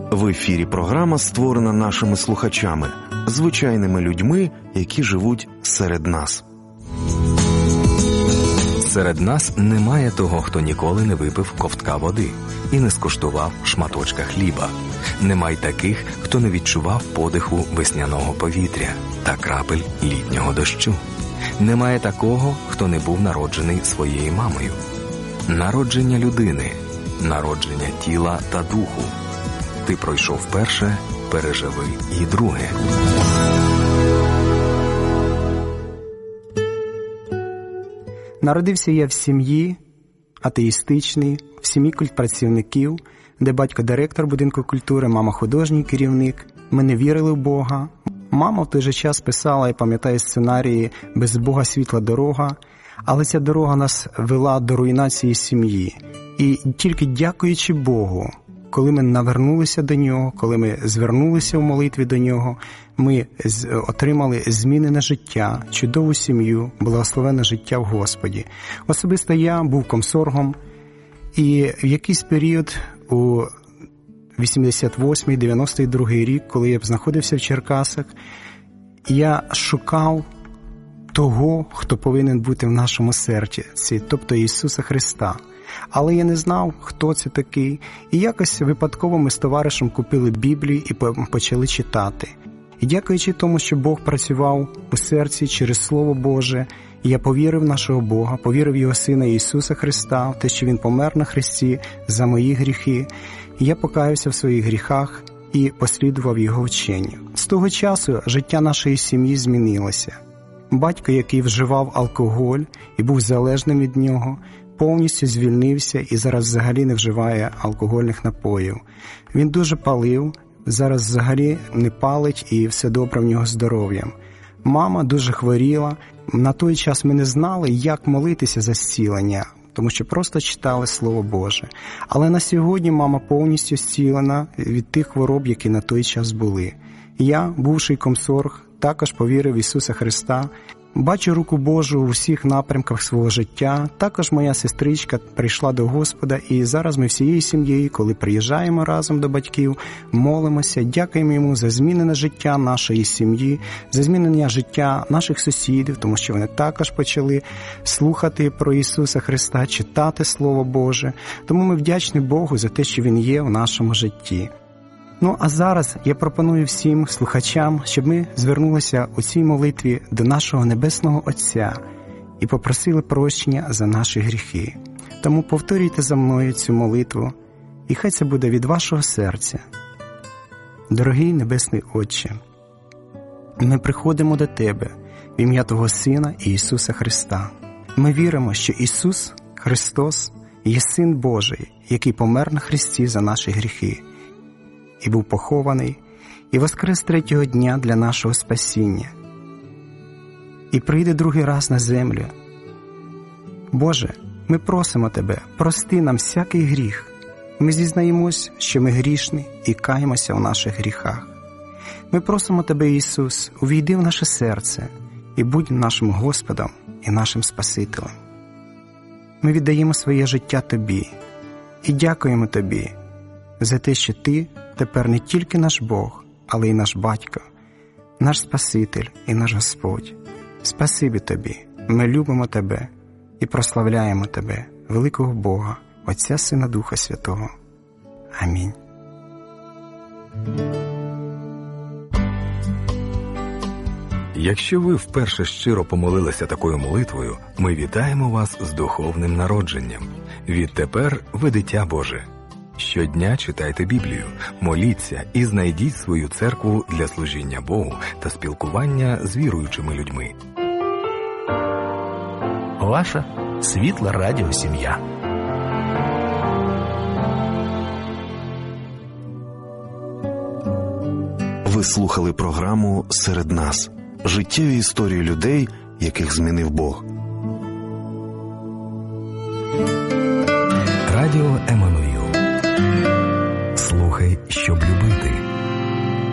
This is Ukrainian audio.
В ефірі програма, створена нашими слухачами, звичайними людьми, які живуть серед нас. Серед нас немає того, хто ніколи не випив ковтка води і не скуштував шматочка хліба. Немає таких, хто не відчував подиху весняного повітря та крапель літнього дощу. Немає такого, хто не був народжений своєю мамою. Народження людини, народження тіла та духу. Ти пройшов перше, переживи і друге. Народився я в сім'ї атеїстичній, в сім'ї культпрацівників, де батько директор будинку культури, мама художній керівник. Ми не вірили в Бога. Мама в той же час писала, я пам'ятаю, сценарії «Без Бога світла дорога», але ця дорога нас вела до руйнації сім'ї. І тільки дякуючи Богу, коли ми навернулися до Нього, коли ми звернулися в молитві до Нього, ми отримали змінене життя, чудову сім'ю, благословенне життя в Господі. Особисто я був комсоргом, і в якийсь період у 88-92 рік, коли я знаходився в Черкасах, я шукав того, хто повинен бути в нашому серці, тобто Ісуса Христа. Але я не знав, хто це такий. І якось випадково ми з товаришем купили Біблію і почали читати. І дякуючи тому, що Бог працював у серці через Слово Боже, я повірив в нашого Бога, повірив в Його Сина Ісуса Христа, в те, що Він помер на хресті за мої гріхи. І я покаявся в своїх гріхах і послідував Його вченню. З того часу життя нашої сім'ї змінилося. Батько, який вживав алкоголь і був залежним від нього, повністю звільнився і зараз взагалі не вживає алкогольних напоїв. Він дуже палив, зараз взагалі не палить і все добре в нього з здоров'ям. Мама дуже хворіла. На той час ми не знали, як молитися за зцілення, тому що просто читали Слово Боже. Але на сьогодні мама повністю зцілена від тих хвороб, які на той час були. Я, бувший комсорг, також повірив в Ісуса Христа. Бачу руку Божу у всіх напрямках свого життя. Також моя сестричка прийшла до Господа, і зараз ми всією сім'єю, коли приїжджаємо разом до батьків, молимося, дякуємо Йому за змінене життя нашої сім'ї, за змінення життя наших сусідів, тому що вони також почали слухати про Ісуса Христа, читати Слово Боже. Тому ми вдячні Богу за те, що Він є в нашому житті. Ну, а зараз я пропоную всім слухачам, щоб ми звернулися у цій молитві до нашого Небесного Отця і попросили прощення за наші гріхи. Тому повторюйте за мною цю молитву, і хай це буде від вашого серця. Дорогий Небесний Отче, ми приходимо до Тебе в ім'я Твого Сина Ісуса Христа. Ми віримо, що Ісус Христос є Син Божий, який помер на хресті за наші гріхи, і був похований, і воскрес третього дня для нашого спасіння, і прийде другий раз на землю. Боже, ми просимо Тебе, прости нам всякий гріх. Ми зізнаємось, що ми грішні і каємося в наших гріхах. Ми просимо Тебе, Ісус, увійди в наше серце і будь нашим Господом і нашим Спасителем. Ми віддаємо своє життя Тобі і дякуємо Тобі за те, що Ти тепер не тільки наш Бог, але й наш Батько, наш Спаситель і наш Господь. Спасибі Тобі, ми любимо Тебе і прославляємо Тебе, великого Бога, Отця, Сина, Духа Святого. Амінь. Якщо ви вперше щиро помолилися такою молитвою, ми вітаємо вас з духовним народженням. Відтепер ви дитя Боже. Щодня читайте Біблію, моліться і знайдіть свою церкву для служіння Богу та спілкування з віруючими людьми. Ваша світла радіосім'я. Ви слухали програму «Серед нас» – життєві історії людей, яких змінив Бог. Радіо Еммануїл. Слухай, щоб любити.